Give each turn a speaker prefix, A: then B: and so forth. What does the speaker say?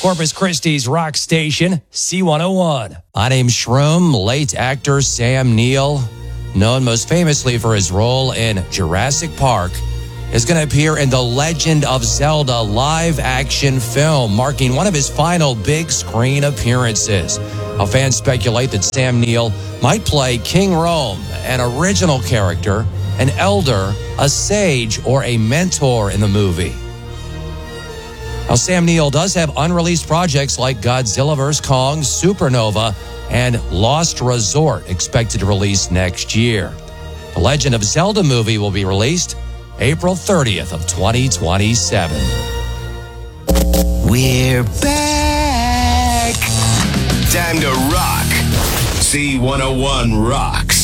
A: Corpus Christi's rock station, C101. My name's Shroom. Late actor Sam Neill, known most famously for his role in Jurassic Park, is going to appear in The Legend of Zelda live-action film, marking one of his final big screen appearances. Fans speculate that Sam Neill might play King Rome, an original character, an elder, a sage, or a mentor in the movie. Now, Sam Neill does have unreleased projects like Godzilla vs. Kong, Supernova, and Lost Resort expected to release next year. The Legend of Zelda movie will be released April 30th of 2027.
B: We're back. Time to rock. C101 rocks.